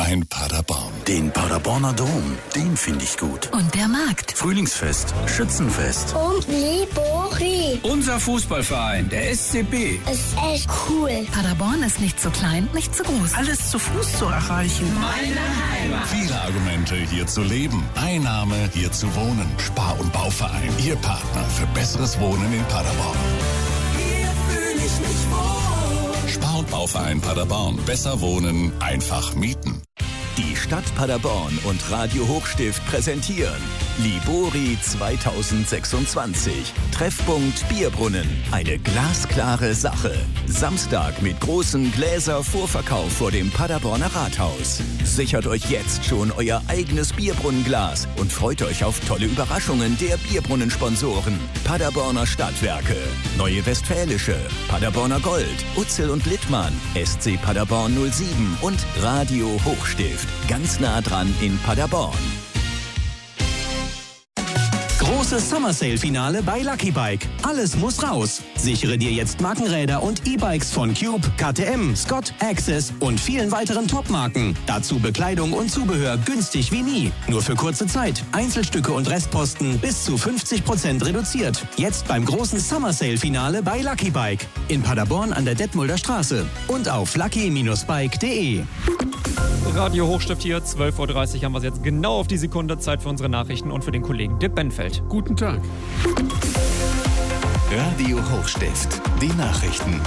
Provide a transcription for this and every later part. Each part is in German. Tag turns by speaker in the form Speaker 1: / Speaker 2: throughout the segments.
Speaker 1: Bauverein Paderborn.
Speaker 2: Den Paderborner Dom, den finde ich gut.
Speaker 3: Und der Markt.
Speaker 2: Frühlingsfest, Schützenfest.
Speaker 4: Und Libori.
Speaker 5: Unser Fußballverein, der SCB.
Speaker 4: Ist echt cool.
Speaker 3: Paderborn ist nicht zu klein, nicht zu groß.
Speaker 6: Alles zu Fuß zu erreichen.
Speaker 5: Meine Heimat.
Speaker 1: Viele Argumente, hier zu leben. Ein Name, hier zu wohnen. Spar- und Bauverein, Ihr Partner für besseres Wohnen in Paderborn.
Speaker 6: Hier fühle ich mich wohl.
Speaker 1: Spar- und Bauverein Paderborn. Besser wohnen, einfach mieten.
Speaker 7: Die Stadt Paderborn und Radio Hochstift präsentieren Libori 2026. Treffpunkt Bierbrunnen. Eine glasklare Sache. Samstag mit großem Gläser-Vorverkauf vor dem Paderborner Rathaus. Sichert euch jetzt schon euer eigenes Bierbrunnenglas und freut euch auf tolle Überraschungen der Bierbrunnensponsoren. Paderborner Stadtwerke, Neue Westfälische, Paderborner Gold, Utzel und Littmann, SC Paderborn 07 und Radio Hochstift. Ganz nah dran in Paderborn.
Speaker 8: Großes Summer Sale Finale bei Lucky Bike. Alles muss raus. Sichere dir jetzt Markenräder und E-Bikes von Cube, KTM, Scott, Access und vielen weiteren Top-Marken. Dazu Bekleidung und Zubehör günstig wie nie. Nur für kurze Zeit. Einzelstücke und Restposten bis zu 50% reduziert. Jetzt beim großen Summer Sale Finale bei Lucky Bike. In Paderborn an der Detmolder Straße. Und auf lucky-bike.de.
Speaker 9: Radio Hochstift hier, 12.30 Uhr haben wir es jetzt genau auf die Sekunde. Zeit für unsere Nachrichten und für den Kollegen Dipp Benfeld.
Speaker 10: Guten Tag.
Speaker 1: Radio Hochstift, die Nachrichten.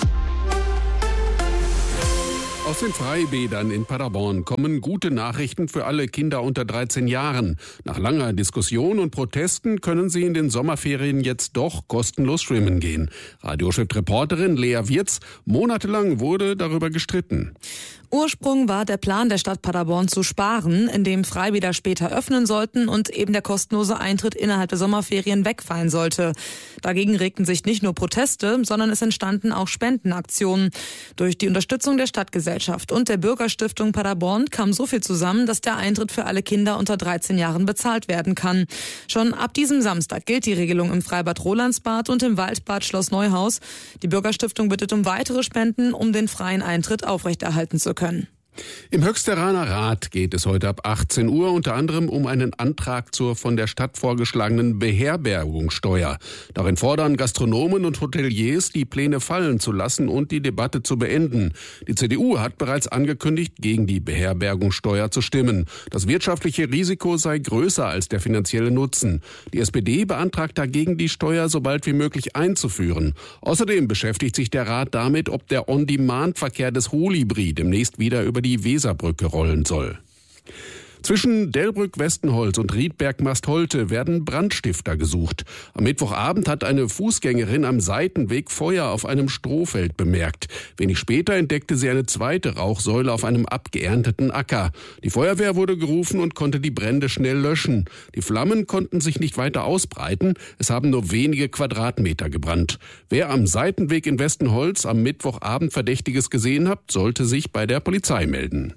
Speaker 10: Aus den Freibädern in Paderborn kommen gute Nachrichten für alle Kinder unter 13 Jahren. Nach langer Diskussion und Protesten können sie in den Sommerferien jetzt doch kostenlos schwimmen gehen. Radiochef-Reporterin Lea Wirz: Monatelang wurde darüber gestritten.
Speaker 11: Ursprung war der Plan der Stadt Paderborn zu sparen, indem Freibäder später öffnen sollten und eben der kostenlose Eintritt innerhalb der Sommerferien wegfallen sollte. Dagegen regten sich nicht nur Proteste, sondern es entstanden auch Spendenaktionen. Durch die Unterstützung der Stadtgesellschaft und der Bürgerstiftung Paderborn kam so viel zusammen, dass der Eintritt für alle Kinder unter 13 Jahren bezahlt werden kann. Schon ab diesem Samstag gilt die Regelung im Freibad Rolandsbad und im Waldbad Schloss Neuhaus. Die Bürgerstiftung bittet um weitere Spenden, um den freien Eintritt aufrechterhalten zu können.
Speaker 10: Im Höchsterraner Rat geht es heute ab 18 Uhr unter anderem um einen Antrag zur von der Stadt vorgeschlagenen Beherbergungssteuer. Darin fordern Gastronomen und Hoteliers, die Pläne fallen zu lassen und die Debatte zu beenden. Die CDU hat bereits angekündigt, gegen die Beherbergungssteuer zu stimmen. Das wirtschaftliche Risiko sei größer als der finanzielle Nutzen. Die SPD beantragt dagegen, die Steuer so bald wie möglich einzuführen. Außerdem beschäftigt sich der Rat damit, ob der On-Demand-Verkehr des Holibri demnächst wieder über die Weserbrücke rollen soll. Zwischen Delbrück-Westenholz und Riedberg-Mastholte werden Brandstifter gesucht. Am Mittwochabend hat eine Fußgängerin am Seitenweg Feuer auf einem Strohfeld bemerkt. Wenig später entdeckte sie eine zweite Rauchsäule auf einem abgeernteten Acker. Die Feuerwehr wurde gerufen und konnte die Brände schnell löschen. Die Flammen konnten sich nicht weiter ausbreiten. Es haben nur wenige Quadratmeter gebrannt. Wer am Seitenweg in Westenholz am Mittwochabend Verdächtiges gesehen hat, sollte sich bei der Polizei melden.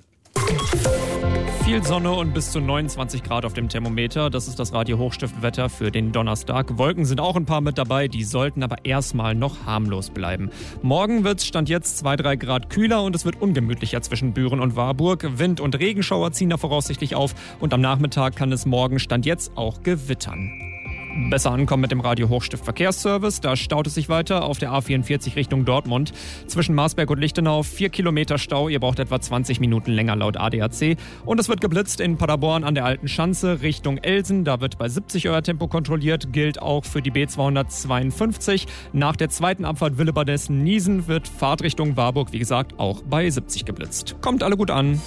Speaker 9: Viel Sonne und bis zu 29 Grad auf dem Thermometer. Das ist das Radio Hochstift-Wetter für den Donnerstag. Wolken sind auch ein paar mit dabei, die sollten aber erstmal noch harmlos bleiben. Morgen wird es Stand jetzt 2-3 Grad kühler und es wird ungemütlicher zwischen Büren und Warburg. Wind- und Regenschauer ziehen da voraussichtlich auf und am Nachmittag kann es morgen Stand jetzt auch gewittern. Besser ankommen mit dem Radio Hochstift Verkehrsservice. Da staut es sich weiter auf der A44 Richtung Dortmund. Zwischen Marsberg und Lichtenau 4 Kilometer Stau. Ihr braucht etwa 20 Minuten länger laut ADAC. Und es wird geblitzt in Paderborn an der Alten Schanze Richtung Elsen. Da wird bei 70 euer Tempo kontrolliert. Gilt auch für die B252. Nach der zweiten Abfahrt Willebadessen-Niesen wird Fahrtrichtung Warburg, wie gesagt, auch bei 70 geblitzt. Kommt alle gut an.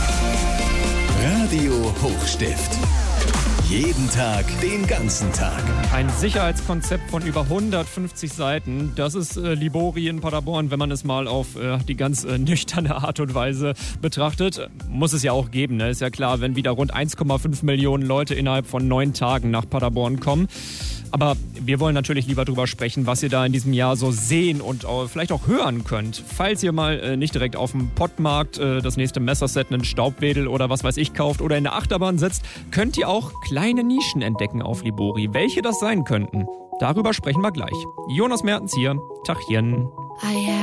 Speaker 7: Radio Hochstift. Jeden Tag, den ganzen Tag.
Speaker 9: Ein Sicherheitskonzept von über 150 Seiten. Das ist Libori in Paderborn, wenn man es mal auf die ganz nüchterne Art und Weise betrachtet. Muss es ja auch geben, ne? Ist ja klar, wenn wieder rund 1,5 Millionen Leute innerhalb von 9 Tagen nach Paderborn kommen. Aber wir wollen natürlich lieber drüber sprechen, was ihr da in diesem Jahr so sehen und vielleicht auch hören könnt. Falls ihr mal nicht direkt auf dem Pottmarkt das nächste Messerset, einen Staubwedel oder was weiß ich kauft oder in der Achterbahn sitzt, könnt ihr auch kleine Nischen entdecken auf Libori. Welche das sein könnten, darüber sprechen wir gleich. Jonas Mertens hier. Tachchen.